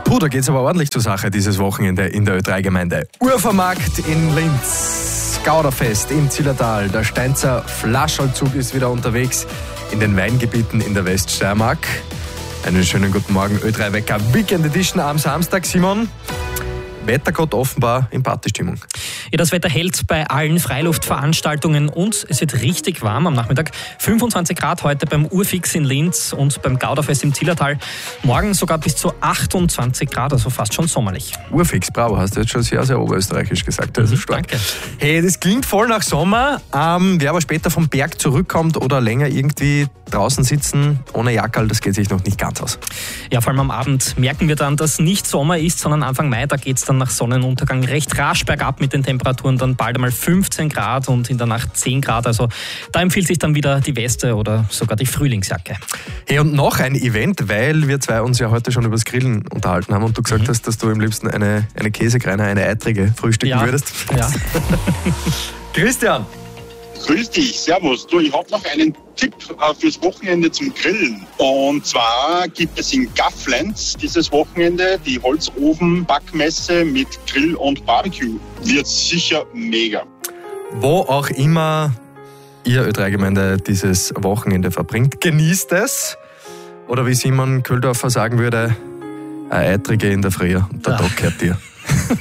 Puh, da geht's aber ordentlich zur Sache dieses Wochenende in der Ö3-Gemeinde. Ufermarkt in Linz, Gauderfest im Zillertal, der Steinzer Flaschallzug ist wieder unterwegs in den Weingebieten in der Weststeiermark. Einen schönen guten Morgen, Ö3-Wecker Weekend Edition am Samstag. Simon, Wettergott offenbar in Partystimmung. Ja, das Wetter hält bei allen Freiluftveranstaltungen und es wird richtig warm am Nachmittag. 25 Grad heute beim Urfix in Linz und beim Gauderfest im Zillertal. Morgen sogar bis zu 28 Grad, also fast schon sommerlich. Urfix, bravo, hast du jetzt schon sehr, sehr oberösterreichisch gesagt. Das ist stark. Danke. Hey, das klingt voll nach Sommer. Wer aber später vom Berg zurückkommt oder länger irgendwie draußen sitzen ohne Jackerl, das geht sich noch nicht ganz aus. Ja, vor allem am Abend merken wir dann, dass nicht Sommer ist, sondern Anfang Mai. Da geht es dann nach Sonnenuntergang recht rasch bergab mit den Temperaturen, dann bald einmal 15 Grad und in der Nacht 10 Grad. Also da empfiehlt sich dann wieder die Weste oder sogar die Frühlingsjacke. Hey, und noch ein Event, weil wir zwei uns ja heute schon über das Grillen unterhalten haben und du gesagt hast, dass du am liebsten eine Käsekreiner, eine eitrige frühstücken würdest. Ja. Christian. Grüß dich, servus. Du, ich habe noch einen Tipp fürs Wochenende zum Grillen. Und zwar gibt es in Gafflenz dieses Wochenende die Holzofen-Backmesse mit Grill und Barbecue. Wird sicher mega. Wo auch immer ihr Ö3-Gemeinde dieses Wochenende verbringt, genießt es. Oder wie Simon Köhldorfer sagen würde, eine eitrige in der Früh und der Tag gehört dir.